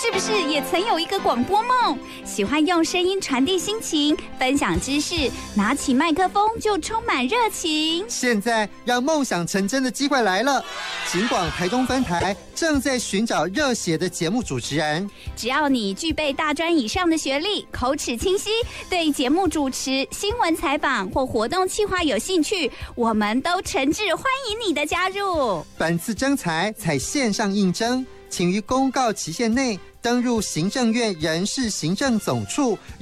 是不是也曾有一个广播梦？喜欢用声音传递心情，分享知识，拿起麦克风就充满热情。 现在让梦想成真的机会来了，警广台中分台正在寻找热血的节目主持人。 只要你具备大专以上的学历，口齿清晰，对节目主持、新闻采访或活动企划有兴趣，我们都诚挚欢迎你的加入。 本次征才采线上应征，请于公告期限内登入行政院人事行政总处